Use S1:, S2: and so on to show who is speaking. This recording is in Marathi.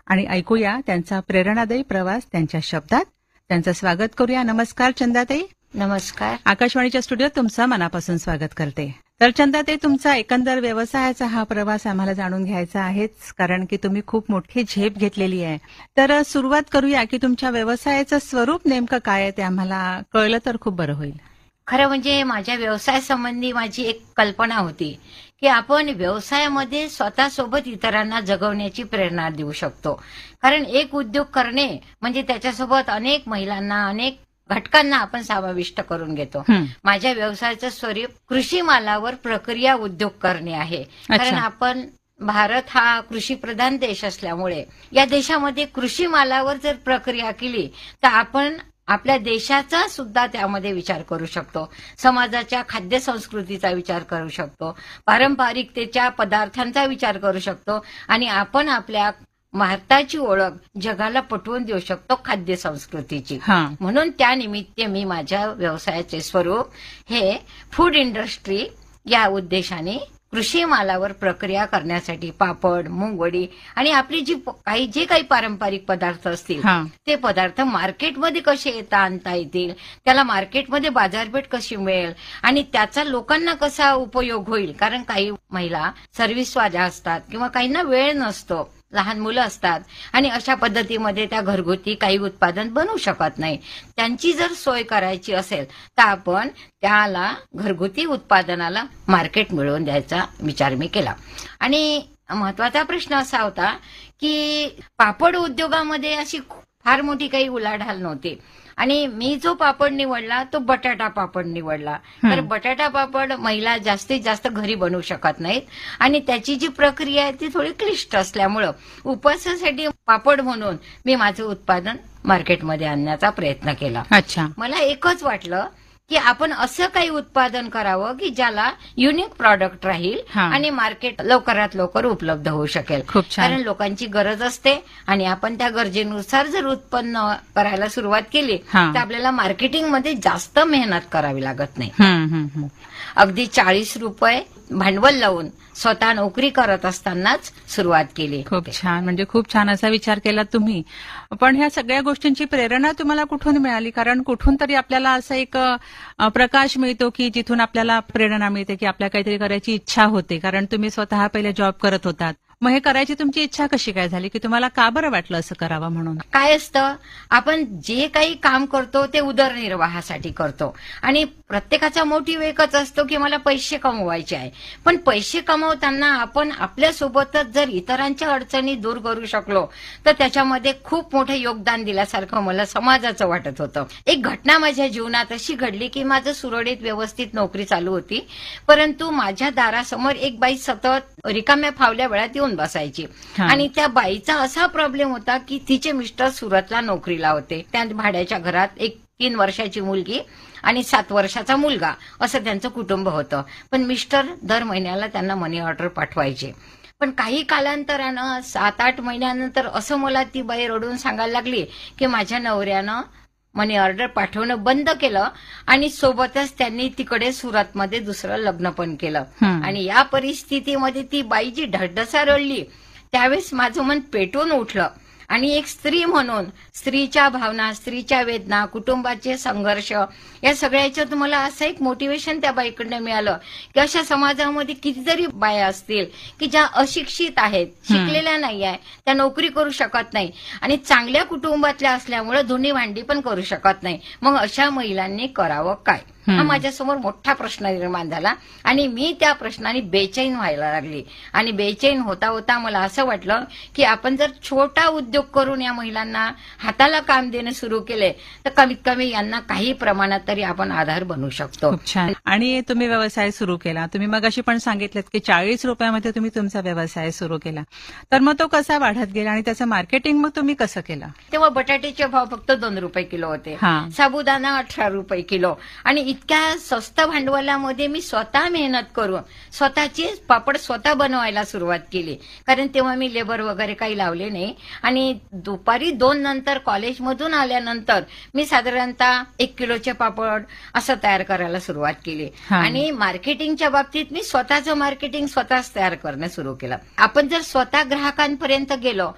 S1: आणि ऐकूया त्यांचा प्रेरणादायी प्रवास त्यांच्या शब्दात. त्यांचं स्वागत करूया. नमस्कार चंदाताई.
S2: नमस्कार.
S1: आकाशवाणीच्या स्टुडिओत तुमचं मनापासून स्वागत करते. तर चंदाताई, तुमचा एकंदर व्यवसायाचा हा प्रवास आम्हाला जाणून घ्यायचा आहेच, कारण की तुम्ही खूप मोठी झेप घेतलेली आहे. तर सुरुवात करूया की तुमच्या व्यवसायाचं स्वरूप नेमकं काय आहे ते आम्हाला कळलं तर खूप बरं होईल.
S2: खरं म्हणजे माझ्या व्यवसायासंबंधी माझी एक कल्पना होती की आपण व्यवसायामध्ये स्वतःसोबत इतरांना जगवण्याची प्रेरणा देऊ शकतो. कारण एक उद्योग करणे म्हणजे त्याच्यासोबत अनेक महिलांना, अनेक घटकांना आपण समाविष्ट करून घेतो. माझ्या व्यवसायाचं स्वरूप कृषी मालावर प्रक्रिया उद्योग करणे आहे. कारण आपण भारत हा कृषी प्रधान देश असल्यामुळे या देशामध्ये कृषी मालावर जर प्रक्रिया केली तर आपण आपल्या देशाचा सुद्धा त्यामध्ये विचार करू शकतो, समाजाच्या खाद्य संस्कृतीचा विचार करू शकतो, पारंपरिकतेच्या पदार्थांचा विचार करू शकतो आणि आपण आपल्या भारताची ओळख जगाला पटवून देऊ शकतो खाद्य संस्कृतीची. म्हणून त्यानिमित्त मी माझ्या व्यवसायाचे स्वरूप हे फूड इंडस्ट्री या उद्देशाने कृषी मालावर प्रक्रिया करण्यासाठी पापड, मुंगवडी आणि आपली जे काही पारंपरिक पदार्थ असतील ते पदार्थ मार्केटमध्ये कसे आणता येतील, त्याला मार्केटमध्ये बाजारपेठ कशी मिळेल आणि त्याचा लोकांना कसा उपयोग होईल. कारण काही महिला सर्व्हिसवाल्या असतात किंवा काहींना वेळ नसतो, लहान मुलं असतात आणि अशा पद्धतीमध्ये त्या घरगुती काही उत्पादन बनवू शकत नाही. त्यांची जर सोय करायची असेल तर आपण त्याला घरगुती उत्पादनाला मार्केट मिळवून द्यायचा विचार मी केला. आणि महत्वाचा प्रश्न असा होता की पापड उद्योगामध्ये अशी फार मोठी काही उलाढाल नव्हती आणि मी जो पापड निवडला तो बटाटा पापड निवडला. तर बटाटा पापड महिला जास्तीत जास्त घरी बनवू शकत नाहीत आणि त्याची जी प्रक्रिया आहे ती थोडी क्लिष्ट असल्यामुळं उपवासासाठी पापड म्हणून मी माझं उत्पादन मार्केटमध्ये आणण्याचा प्रयत्न केला. मला एकच वाटलं की आपण असं काही उत्पादन करावं की ज्याला युनिक प्रॉडक्ट राहील आणि मार्केट लवकरात लवकर उपलब्ध होऊ शकेल. कारण लोकांची गरज असते आणि आपण त्या गरजेनुसार जर उत्पन्न करायला सुरुवात केली तर आपल्याला मार्केटिंगमध्ये जास्त मेहनत करावी लागत नाही. अगदी 40 रुपये भांडवल लावून स्वतः नोकरी करत असतानाच सुरुवात केली.
S1: खूप छान, म्हणजे खूप छान असा विचार केला तुम्ही. पण ह्या सगळ्या गोष्टींची प्रेरणा तुम्हाला कुठून मिळाली? कारण कुठून तरी आपल्याला असा एक प्रकाश मिळतो की जिथून आपल्याला प्रेरणा मिळते की आपल्या काहीतरी करायची इच्छा होते. कारण तुम्ही स्वतः पहिले जॉब करत होतात, मग हे करायची तुमची इच्छा कशी काय झाली की तुम्हाला का बरं वाटलं असं करावं म्हणून?
S2: काय असतं, आपण जे काही काम करतो ते उदरनिर्वाहासाठी करतो आणि प्रत्येकाचा मोटिव्ह एकच असतो की मला पैसे कमवायचे आहे. पण पैसे कमवताना आपण आपल्यासोबतच जर इतरांच्या अडचणी दूर करू शकलो तर त्याच्यामध्ये खूप मोठं योगदान दिल्यासारखं मला समाजाचं वाटत होतं. एक घटना माझ्या जीवनात अशी घडली की माझं सुरळीत व्यवस्थित नोकरी चालू होती, परंतु माझ्या दारासमोर एक बाई सतत रिकाम्या फावल्या वेळात येऊन बसायची आणि त्या बाईचा असा प्रॉब्लेम होता की तिचे मिस्टर सुरतला नोकरीला होते. त्या भाड्याच्या घरात एक 3 वर्षाची मुलगी आणि 7 वर्षाचा मुलगा असं त्यांचं कुटुंब होतं. पण मिस्टर दर महिन्याला त्यांना मनी ऑर्डर पाठवायचे. पण काही कालांतरानं 7-8 महिन्यानंतर असं मला ती बाई रडून सांगायला लागली की माझ्या नवऱ्यानं मनी ऑर्डर पाठवणं बंद केलं आणि सोबतच त्यांनी तिकडे सुरतमध्ये दुसरं लग्न पण केलं. आणि या परिस्थितीमध्ये ती बाई जी ढडढसा रडली त्यावेळेस माझं मन पेटून उठलं आणि एक स्त्री म्हणून स्त्रीच्या भावना, स्त्रीच्या वेदना, कुटुंबाचे संघर्ष या सगळ्याच्यात मला असं एक मोटिवेशन त्या बाईकडनं मिळालं की अशा समाजामध्ये कितीतरी बाया असतील की ज्या अशिक्षित आहेत, शिकलेल्या नाही आहे, त्या नोकरी करू शकत नाही आणि चांगल्या कुटुंबातल्या असल्यामुळे धुणी भांडी पण करू शकत नाही. मग अशा महिलांनी करावं काय, हा माझ्यासमोर मोठा प्रश्न निर्माण झाला आणि मी त्या प्रश्नाने बेचैन व्हायला लागली. आणि बेचैन होता होता मला असं वाटलं की आपण जर छोटा उद्योग करून या महिलांना हाताला काम देणं सुरू केले तर कमीत कमी यांना काही प्रमाणात तरी आपण आधार बनू शकतो.
S1: खूप छान. आणि तुम्ही व्यवसाय सुरू केला. तुम्ही मगाशी पण सांगितलं की 40 रुपयामध्ये तुम्ही तुमचा व्यवसाय सुरू केला. तर मग तो कसा वाढत गेला आणि त्याचं मार्केटिंग मग तुम्ही कसं केलं?
S2: तेव्हा बटाट्याचे भाव फक्त 2 रुपये किलो होते, साबुदाणा 18 रुपये किलो आणि इतक्या स्वस्त भांडवलामध्ये मी स्वतः मेहनत करून स्वतःचे पापड स्वतः बनवायला सुरुवात केली. कारण तेव्हा मी लेबर वगैरे काही लावले नाही आणि दुपारी 2 नंतर कॉलेजमधून आल्यानंतर मी साधारणतः 1 किलोचे पापड असं तयार करायला सुरुवात केली. आणि मार्केटिंगच्या बाबतीत मी स्वतःचं मार्केटिंग स्वतःच तयार करणं सुरू केलं. आपण जर स्वतः ग्राहकांपर्यंत गेलो